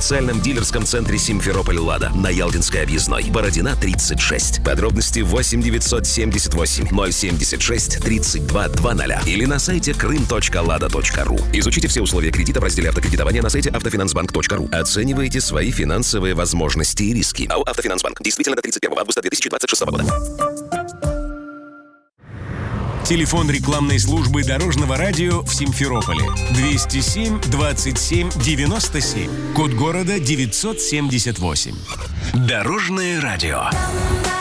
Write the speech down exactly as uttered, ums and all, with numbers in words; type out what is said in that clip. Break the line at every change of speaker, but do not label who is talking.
официальном дилерском центре «Симферополь Лада» на Ялтинской объездной. Бородина, тридцать шесть. Подробности восемь девятьсот семьдесят восемь ноль семьдесят шесть тридцать два двадцать или на сайте крым точка лада точка ру. Изучите все условия кредита в разделе автокредитования на сайте автофинансбанк точка ру. Оценивайте свои финансовые возможности и риски. АО «Автофинансбанк». Действительно до тридцать первого августа две тысячи двадцать шестого года.
Телефон рекламной службы Дорожного радио в Симферополе двести семь двадцать семь девяносто семь. Код города девятьсот семьдесят восемь.
Дорожное радио.